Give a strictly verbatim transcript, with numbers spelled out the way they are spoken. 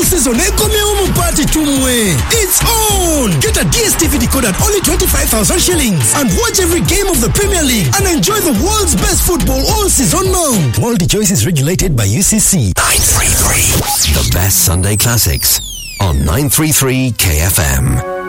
All season Ekome Umu Party Chumwe. It's on! Get a D S T V decoder at only twenty-five thousand shillings and watch every game of the Premier League and enjoy the world's best football all season long. Multi Choice is regulated by U C C. nine three three. The best Sunday classics on nine three three K F M.